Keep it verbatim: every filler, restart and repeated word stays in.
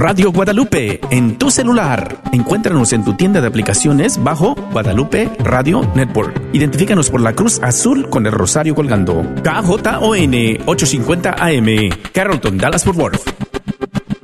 Radio Guadalupe en tu celular. Encuéntranos en tu tienda de aplicaciones bajo Guadalupe Radio Network. Identifícanos por la cruz azul con el rosario colgando. K J O N ochocientos cincuenta A M, Carrollton, Dallas, Fort Worth.